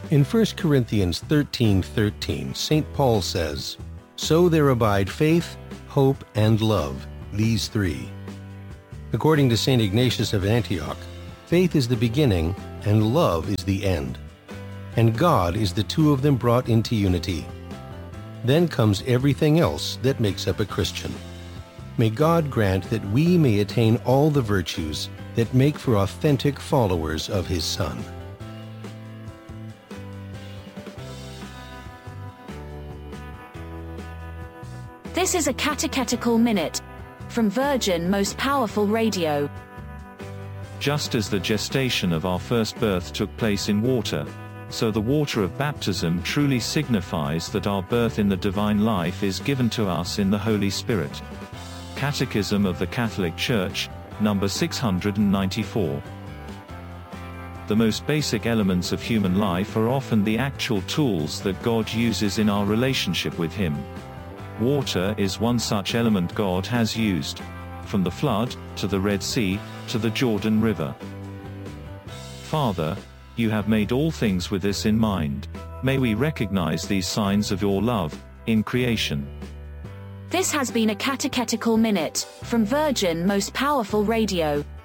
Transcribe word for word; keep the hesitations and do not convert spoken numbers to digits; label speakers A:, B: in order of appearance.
A: In First Corinthians thirteen thirteen, Saint Paul says, "So there abide faith, hope, and love, these three." According to Saint Ignatius of Antioch, faith is the beginning and love is the end. And God is the two of them brought into unity. Then comes everything else that makes up a Christian. May God grant that we may attain all the virtues that make for authentic followers of His Son.
B: This is a catechetical minute from Virgin Most Powerful Radio.
C: Just as the gestation of our first birth took place in water, so the water of baptism truly signifies that our birth in the divine life is given to us in the Holy Spirit. Catechism of the Catholic Church, number six hundred ninety-four. The most basic elements of human life are often the actual tools that God uses in our relationship with Him. Water is one such element God has used, from the flood, to the Red Sea, to the Jordan River. Father, you have made all things with this in mind. May we recognize these signs of your love in creation.
B: This has been a catechetical minute from Virgin Most Powerful Radio.